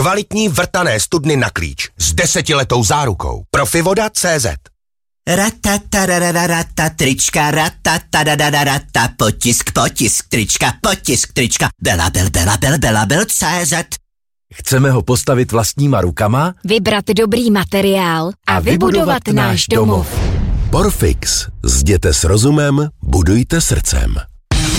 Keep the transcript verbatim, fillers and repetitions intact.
Kvalitní vrtané studny na klíč s desetiletou zárukou. Profivoda tečka cé zet. Ratatarararata trička, ratatarararata potisk, potisk trička, potisk trička, Belabel, Belabel, Belabel, cé zet. Chceme ho postavit vlastníma rukama, vybrat dobrý materiál a, a vybudovat, vybudovat náš domov. Porfix. Zděte s rozumem, budujte srdcem.